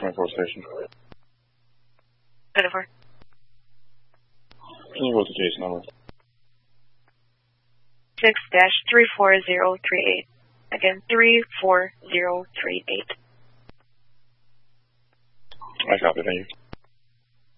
24 station. 24. Can you go to case number? 6-34038. Again, 34038. I copy, thank you.